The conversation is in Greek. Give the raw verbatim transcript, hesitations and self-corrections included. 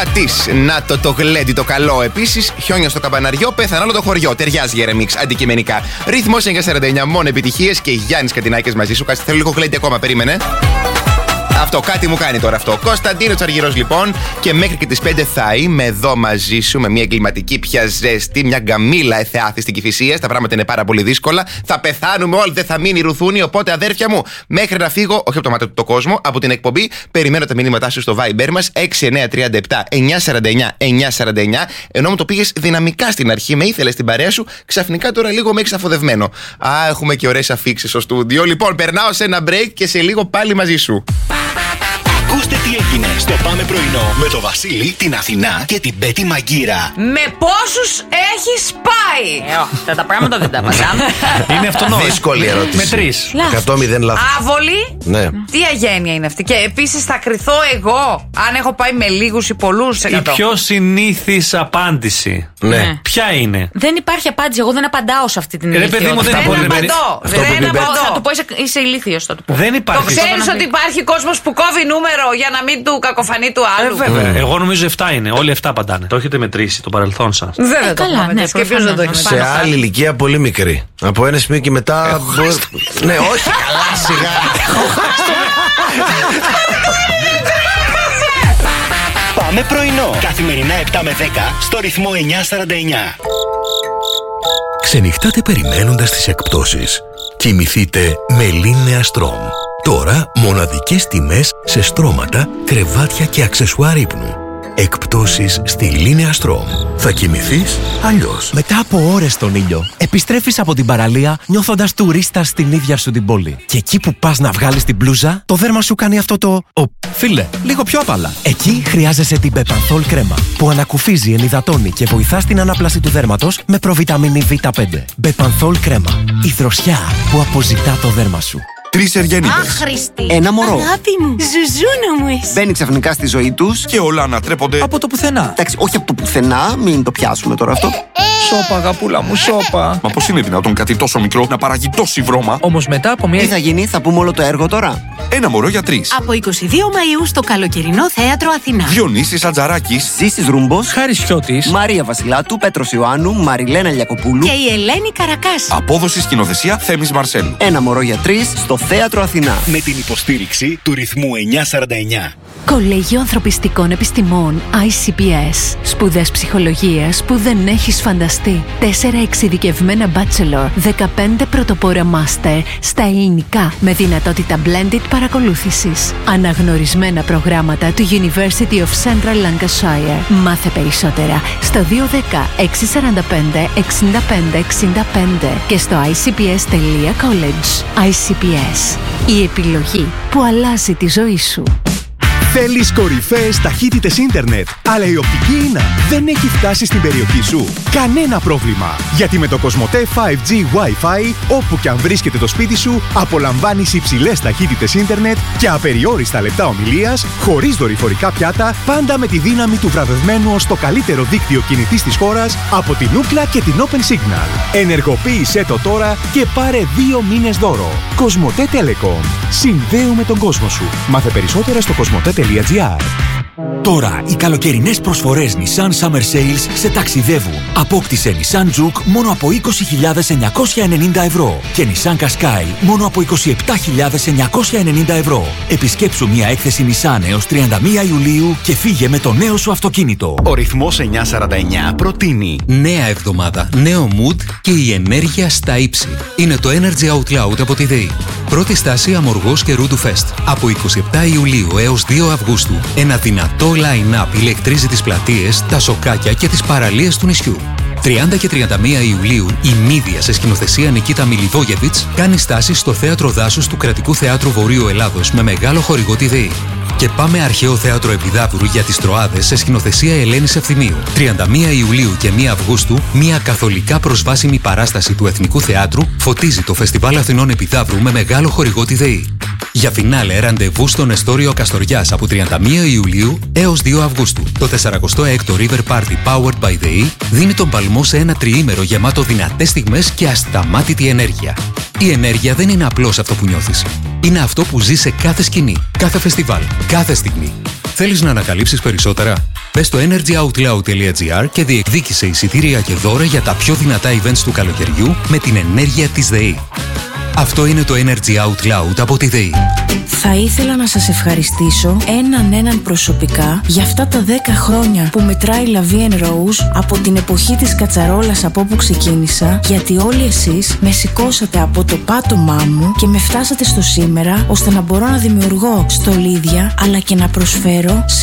Ματής, να το το γλέντι το καλό. Επίσης, χιόνια στο καμπαναριό, πέθανε όλο το χωριό. Ταιριάζει για ρεμίξ αντικειμενικά. Ρυθμός εννιά σαράντα εννιά, μόνο επιτυχίες και Γιάννης Κατινάκης μαζί σου. Κάτσε, θέλω λίγο γλέντι ακόμα, περίμενε. Αυτό, κάτι μου κάνει τώρα αυτό. Κωνσταντίνο Τσαργυρός λοιπόν, και μέχρι και τις πέντε θα είμαι εδώ μαζί σου με μια εγκληματική πια ζέστη, μια γκαμίλα εθεάθη στην Κηφισίας. Τα πράγματα είναι πάρα πολύ δύσκολα. Θα πεθάνουμε όλοι, δεν θα μείνει ρουθούνη. Οπότε αδέρφια μου, μέχρι να φύγω, όχι από το μάτι του το κόσμο, από την εκπομπή, περιμένω τα μηνύματά σου στο Viber μας έξι εννιά τρία επτά εννιά σαράντα εννιά εννιά σαράντα εννιά. Ενώ μου το πήγες δυναμικά στην αρχή, με ήθελες στην παρέα σου, ξαφνικά τώρα λίγο με έχεις αφοδευμένο. Α, έχουμε και ωραίες αφίξεις στο στούντιο. Λοιπόν, περνάω σε ένα break και σε λίγο πάλι μαζί σου. Ακούστε τι έγινε στο Πάμε Πρωινό με το Βασίλη, την Αθηνά και την Πέτη Μαγκύρα. Με πόσους έχεις πάει? Ε, αυτά τα πράγματα δεν τα απαντάμε. Είναι αυτονόητο. Δύσκολη ερώτηση. Με τρεις. εκατό μηδέν λάθος. Άβολη. Ναι. Τι αγένεια είναι αυτή? Και επίσης θα κριθώ εγώ αν έχω πάει με λίγους ή πολλούς Η εκατό. πιο συνήθις απάντηση. Ναι. Ποια είναι? Δεν υπάρχει απάντηση. Εγώ δεν απαντάω σε αυτή την Ρε παιδί μου, δεν Δεν μπορεί να απαντώ. Αυτό που Δεν είπε. απαντώ. Θα του πω είσαι, είσαι ηλίθιος, θα του πω. Δεν Το υπάρχει. ξέρεις ότι υπάρχει κόσμος που κόβει νούμερο για να μην του κακοφανεί του Ε, άλλου? βέβαια. Εγώ νομίζω επτά είναι. Όλοι επτά απαντάνε. Το έχετε μετρήσει το παρελθόν σας. Βέβαια Ε, το καλά, έχουμε ναι, μετρήσει. Και ποιος δεν το έχει προφανώς. Σε μετρήσει? άλλη ηλικία πολύ μικρή. Από ένα σημείο και μετά. μπορεί- Ναι, όχι, καλά, σιγά. Πάμε Πρωινό. Καθημερινά επτά με δέκα στο ρυθμό εννιά σαράντα εννιά. Ξενυχτάτε περιμένοντας τις εκπτώσεις. Κοιμηθείτε με Λίνεα Στρομ. Τώρα μοναδικές τιμές σε στρώματα, κρεβάτια και αξεσουάρ ύπνου. Εκπτώσεις στη Λίνεα Στρομ. Θα κοιμηθείς αλλιώς. Μετά από ώρες στον ήλιο, επιστρέφεις από την παραλία νιώθοντας τουρίστας στην ίδια σου την πόλη. Και εκεί που πας να βγάλεις την μπλούζα, το δέρμα σου κάνει αυτό το «Ω, φίλε, λίγο πιο απαλά». Εκεί χρειάζεσαι την Μπεπανθόλ κρέμα, που ανακουφίζει, ενυδατώνει και βοηθά στην ανάπλαση του δέρματος με προβιταμίνη βι πέντε. Μπεπανθόλ κρέμα, η δροσιά που αποζητά το δέρμα σου. Τρεις Εργένιδες. Άχρηστη. Ένα μωρό. Αγάπη μου, ζουζούνα μου εσύ. Μπαίνει ξαφνικά στη ζωή τους Και όλα ανατρέπονται από το πουθενά. Εντάξει, όχι από το πουθενά, μην το πιάσουμε τώρα αυτό. Σώπα, αγαπούλα μου, σώπα. Μα πώς είναι δυνατόν κάτι τόσο μικρό να παράγει τόση βρώμα? Όμως μετά από μια. Τι θα γίνει, θα πούμε όλο το έργο τώρα. Ένα μωρό για τρεις. Από είκοσι δύο Μαΐου στο καλοκαιρινό θέατρο Αθηνά. Διονύσης Ατζαράκης. Ζήσης Ρούμπος. Χάρης Χιώτης. Μαρία Βασιλάτου, Πέτρος Ιωάννου, Μαριλένα Λιακοπούλου. Και η Ελένη Καρακάση. Απόδοση σκηνοθεσία Θέμης Μαρσέλου. Ένα μωρό για τρεις στο θέατρο Αθηνά. Με την υποστήριξη του ρυθμού εννιά σαράντα εννιά. Κολέγιο Ανθρωπιστικών Επιστημών άι σι πι ες. Σπουδές ψυχολογίας που δεν έχεις φανταστεί. Τέσσερα εξειδικευμένα bachelor, δεκαπέντε πρωτοπόρα master στα ελληνικά με δυνατότητα blended παρακολούθησης. Αναγνωρισμένα προγράμματα του University of Central Lancashire. Μάθε περισσότερα στο δύο ένα μηδέν έξι τέσσερα πέντε εξήντα πέντε εξήντα πέντε και στο άι σι πι ες τελεία college. άι σι πι ες. Η επιλογή που αλλάζει τη ζωή σου. Θέλεις κορυφαίες ταχύτητες ίντερνετ, αλλά η οπτική ίνα δεν έχει φτάσει στην περιοχή σου? Κανένα πρόβλημα, γιατί με το Κοσμοτέ φάιβ τζι Wi-Fi, όπου και αν βρίσκεται το σπίτι σου, απολαμβάνεις υψηλές ταχύτητες ίντερνετ και απεριόριστα λεπτά ομιλίας, χωρίς δορυφορικά πιάτα, πάντα με τη δύναμη του βραβευμένου ως το καλύτερο δίκτυο κινητής της χώρας από την Ookla και την Open Signal. Ενεργοποίησέ το τώρα και πάρε δύο μήνες δώρο. Κοσμοτέ Telecom. Συνδέουμε τον κόσμο σου. Μάθε περισσότερα στο κοσμοτέ τελεία τζι άρ. Τώρα οι καλοκαιρινές προσφορές Nissan Summer Sales σε ταξιδεύουν. Απόκτησε Nissan Juke μόνο από είκοσι χιλιάδες εννιακόσια ενενήντα ευρώ και Nissan Qashqai μόνο από είκοσι επτά χιλιάδες εννιακόσια ενενήντα ευρώ. Επισκέψου μια έκθεση Nissan έως τριάντα μία Ιουλίου και φύγε με το νέο σου αυτοκίνητο. Ο ρυθμός εννιά σαράντα εννιά προτείνει νέα εβδομάδα, νέο mood και η ενέργεια στα ύψη. Είναι το Energy Out Loud από τη ΔΕΗ. Πρώτη στάση Αμοργός και Ρούντου Fest. Από είκοσι επτά Ιουλίου έως δύο Αυγούστου. Ένα δυνατό line-up ηλεκτρίζει τις πλατείες, τα σοκάκια και τις παραλίες του νησιού. τριάντα και τριάντα μία Ιουλίου η Μύδια σε σκηνοθεσία Νικίτα Μιλιβόγεβιτς κάνει στάση στο Θέατρο Δάσους του Κρατικού Θεάτρου Βορείου Ελλάδος με μεγάλο χορηγό τη ΔΕΗ. Και πάμε Αρχαίο Θέατρο Επιδαύρου για τις Τροάδες σε σκηνοθεσία Ελένης Ευθυμίου. τριάντα μία Ιουλίου και μία Αυγούστου, μια καθολικά προσβάσιμη παράσταση του Εθνικού Θεάτρου φωτίζει το Φεστιβάλ Αθηνών Επιδαύρου με μεγάλο χορηγό τη ΔΕΗ. Για φινάλε ραντεβού στον Εστόριο Καστοριάς από τριάντα μία Ιουλίου έως δύο Αυγούστου. Το σαράντα έκτο River Party Powered by ΔΕΗ δίνει τον παλμό σε ένα τριήμερο γεμάτο δυνατές στιγμές και ασταμάτητη ενέργεια. Η ενέργεια δεν είναι απλώς αυτό που νιώθεις. Είναι αυτό που ζεις σε κάθε σκηνή, κάθε φεστιβάλ, κάθε στιγμή. Θέλεις να ανακαλύψεις περισσότερα? Μπες στο energyoutloud.gr και διεκδίκησε εισιτήρια και δώρα για τα πιο δυνατά events του καλοκαιριού με την ενέργεια της ΔΕΗ. Αυτό είναι το Energy Out Loud από τη ΔΕΗ. Θα ήθελα να σας ευχαριστήσω έναν έναν προσωπικά για αυτά τα δέκα χρόνια που μετράει La Vie en Rose από την εποχή της κατσαρόλας από όπου ξεκίνησα, γιατί όλοι εσείς με σηκώσατε από το πάτωμά μου και με φτάσατε στο σήμερα ώστε να μπορώ να δημιουργώ στολίδια αλλά και να προσφέρω σε